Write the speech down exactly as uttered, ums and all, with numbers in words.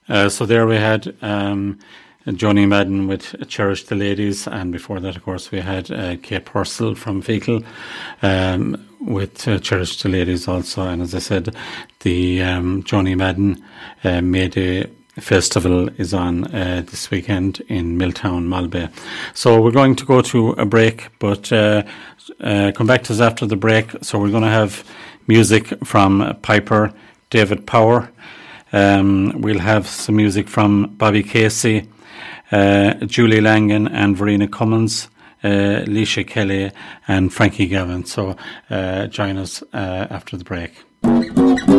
Uh, so there we had um, Joni Madden with Cherish the Ladies, and before that, of course, we had uh, Kate Purcell from Fecal um, with uh, Cherish the Ladies also. And as I said, the um, Joni Madden uh, Mayday Festival is on uh, this weekend in Milltown, Malbay. So we're going to go to a break, but uh, uh, come back to us after the break. So we're going to have music from Piper, David Power. Um, we'll have some music from Bobby Casey, uh, Julie Langan and Verena Cummins, uh, Leisha Kelly and Frankie Gavin. So uh, join us uh, after the break.